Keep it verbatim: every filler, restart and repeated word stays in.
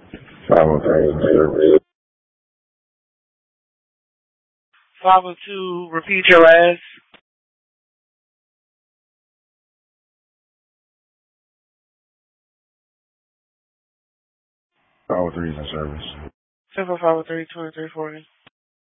five oh three service. five oh two, repeat your last. five oh three is in service. seven five oh three, twenty-three forty.